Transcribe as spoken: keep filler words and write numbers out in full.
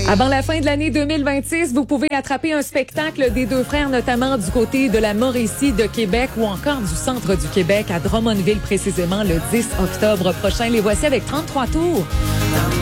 Avant la fin de l'année deux mille vingt-six, vous pouvez attraper un spectacle des deux frères, notamment du côté de la Mauricie de Québec ou encore du centre du Québec, à Drummondville précisément, le dix octobre prochain. Les voici avec trente-trois tours.